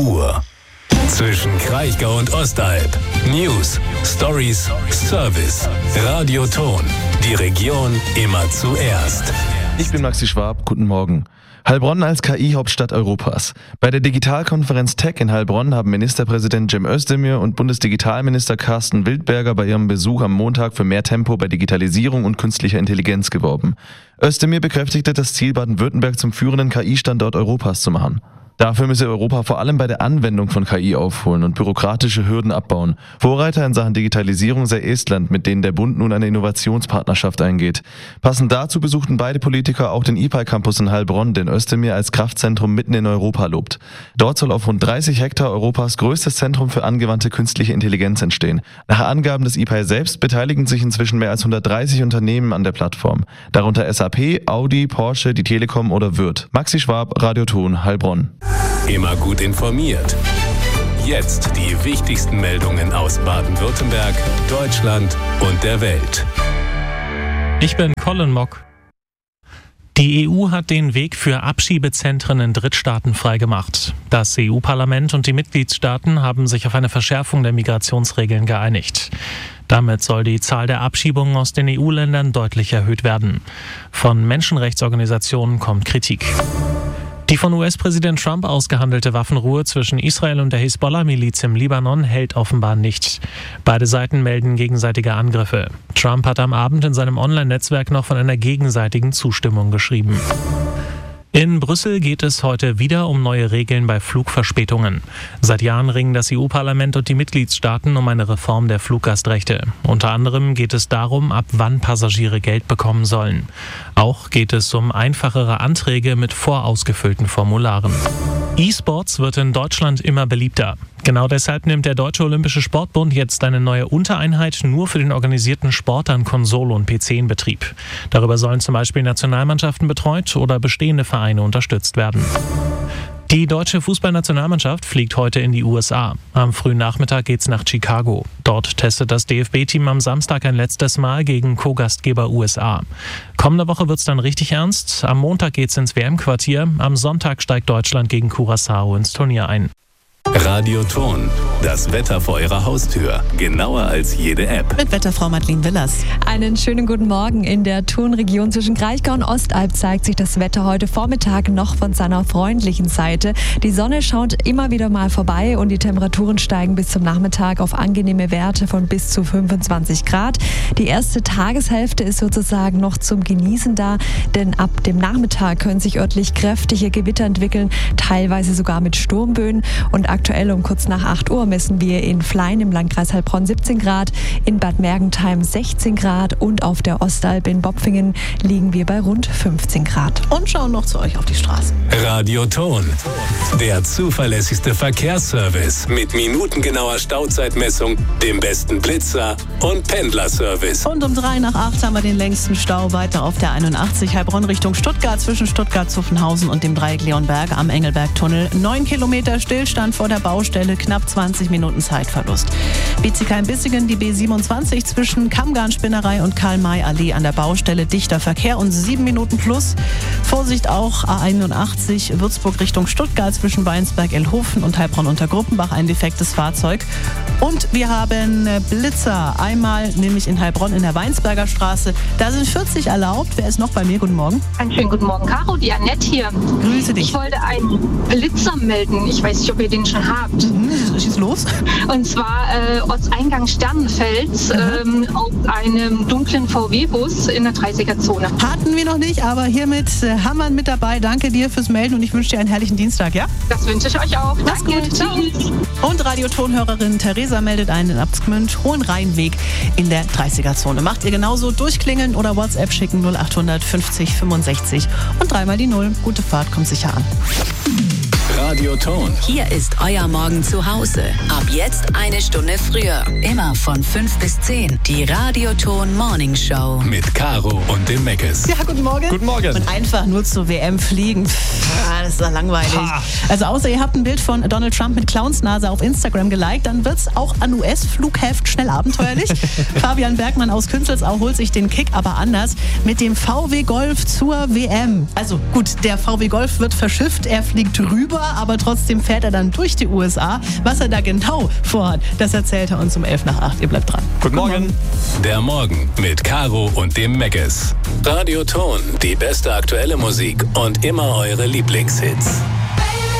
Uhr. Zwischen Kraichgau und Ostalb. News, Stories, Service. Radio Ton. Die Region immer zuerst. Ich bin Maxi Schwab, guten Morgen. Heilbronn als KI-Hauptstadt Europas. Bei der Digitalkonferenz Tech in Heilbronn haben Ministerpräsident Cem Özdemir und Bundesdigitalminister Carsten Wildberger bei ihrem Besuch am Montag für mehr Tempo bei Digitalisierung und künstlicher Intelligenz geworben. Özdemir bekräftigte das Ziel, Baden-Württemberg zum führenden KI-Standort Europas zu machen. Dafür müsse Europa vor allem bei der Anwendung von KI aufholen und bürokratische Hürden abbauen. Vorreiter in Sachen Digitalisierung sei Estland, mit denen der Bund nun eine Innovationspartnerschaft eingeht. Passend dazu besuchten beide Politiker auch den IPAI-Campus in Heilbronn, den Özdemir als Kraftzentrum mitten in Europa lobt. Dort soll auf rund 30 Hektar Europas größtes Zentrum für angewandte künstliche Intelligenz entstehen. Nach Angaben des IPAI selbst beteiligen sich inzwischen mehr als 130 Unternehmen an der Plattform. Darunter SAP, Audi, Porsche, die Telekom oder Würth. Maxi Schwab, Radio Ton, Heilbronn. Immer gut informiert. Jetzt die wichtigsten Meldungen aus Baden-Württemberg, Deutschland und der Welt. Ich bin Colin Mock. Die EU hat den Weg für Abschiebezentren in Drittstaaten freigemacht. Das EU-Parlament und die Mitgliedstaaten haben sich auf eine Verschärfung der Migrationsregeln geeinigt. Damit soll die Zahl der Abschiebungen aus den EU-Ländern deutlich erhöht werden. Von Menschenrechtsorganisationen kommt Kritik. Die von US-Präsident Trump ausgehandelte Waffenruhe zwischen Israel und der Hisbollah-Miliz im Libanon hält offenbar nicht. Beide Seiten melden gegenseitige Angriffe. Trump hat am Abend in seinem Online-Netzwerk noch von einer gegenseitigen Zustimmung geschrieben. In Brüssel geht es heute wieder um neue Regeln bei Flugverspätungen. Seit Jahren ringen das EU-Parlament und die Mitgliedstaaten um eine Reform der Fluggastrechte. Unter anderem geht es darum, ab wann Passagiere Geld bekommen sollen. Auch geht es um einfachere Anträge mit vorausgefüllten Formularen. E-Sports wird in Deutschland immer beliebter. Genau deshalb nimmt der Deutsche Olympische Sportbund jetzt eine neue Untereinheit nur für den organisierten Sport an Konsole und PC in Betrieb. Darüber sollen zum Beispiel Nationalmannschaften betreut oder bestehende Vereine unterstützt werden. Die deutsche Fußballnationalmannschaft fliegt heute in die USA. Am frühen Nachmittag geht's nach Chicago. Dort testet das DFB-Team am Samstag ein letztes Mal gegen Co-Gastgeber USA. Kommende Woche wird's dann richtig ernst. Am Montag geht's ins WM-Quartier. Am Sonntag steigt Deutschland gegen Curaçao ins Turnier ein. Radio Ton, das Wetter vor Ihrer Haustür. Genauer als jede App. Mit Wetterfrau Madeleine Willers. Einen schönen guten Morgen. In der Thun-Region zwischen Kraichgau und Ostalb zeigt sich das Wetter heute Vormittag noch von seiner freundlichen Seite. Die Sonne schaut immer wieder mal vorbei und die Temperaturen steigen bis zum Nachmittag auf angenehme Werte von bis zu 25 Grad. Die erste Tageshälfte ist sozusagen noch zum Genießen da, denn ab dem Nachmittag können sich örtlich kräftige Gewitter entwickeln, teilweise sogar mit Sturmböen. Und aktuell um kurz nach 8 Uhr messen wir in Flein im Landkreis Heilbronn 17 Grad, in Bad Mergentheim 16 Grad und auf der Ostalb in Bopfingen liegen wir bei rund 15 Grad. Und schauen noch zu euch auf die Straßen. Radio Ton, der zuverlässigste Verkehrsservice mit minutengenauer Stauzeitmessung, dem besten Blitzer und Pendlerservice. Und um 3 nach 8 haben wir den längsten Stau weiter auf der 81 Heilbronn Richtung Stuttgart zwischen Stuttgart-Zuffenhausen und dem Dreieck Leonberg am Engelberg-Tunnel. 9 Kilometer Stillstand vor der Baustelle, knapp 20 Minuten Zeitverlust. Bietigheim-Bissingen, die B27 zwischen Kammgarnspinnerei und Karl-May-Allee an der Baustelle, dichter Verkehr und 7 Minuten plus. Vorsicht auch A81 Würzburg Richtung Stuttgart zwischen Weinsberg-Elhofen und Heilbronn-Untergruppenbach, ein defektes Fahrzeug. Und wir haben Blitzer, einmal nämlich in Heilbronn in der Weinsberger Straße. Da sind 40 erlaubt. Wer ist noch bei mir? Guten Morgen. Einen schönen guten Morgen, Caro, die Annette hier. Grüße dich. Ich wollte einen Blitzer melden. Ich weiß nicht, ob ihr den schon habt. Schieß los. Und zwar Ortseingang Sternenfels auf einem dunklen VW-Bus in der 30er-Zone. Hatten wir noch nicht, aber hiermit haben wir mit dabei. Danke dir fürs Melden und ich wünsche dir einen herrlichen Dienstag, ja? Das wünsche ich euch auch. Mach's Danke. gut. Ciao. Und Radiotonhörerin Theresa meldet einen in Abtsgmünd, Hohenrheinweg in der 30er-Zone. Macht ihr genauso, durchklingeln oder WhatsApp schicken 0800 50 65 und 3 mal die 0. Gute Fahrt, kommt sicher an. Radio Ton. Hier ist euer Morgen zu Hause. Ab jetzt eine Stunde früher. Immer von 5 bis 10. Die Radio Ton Morning Show. Mit Caro und dem Meckes. Ja, guten Morgen. Guten Morgen. Und einfach nur zur WM fliegen. Das ist doch langweilig. Also außer ihr habt ein Bild von Donald Trump mit Clownsnase auf Instagram geliked, dann wird's auch an US-Flughäfen schnell abenteuerlich. Fabian Bergmann aus Künzelsau holt sich den Kick aber anders mit dem VW Golf zur WM. Also gut, der VW Golf wird verschifft, er fliegt rüber, aber trotzdem fährt er dann durch die USA. Was er da genau vorhat, das erzählt er uns um 7:11. Ihr bleibt dran. Guten Morgen. Der Morgen mit Caro und dem Megges. Radio Ton, die beste aktuelle Musik und immer eure Lieblingshits.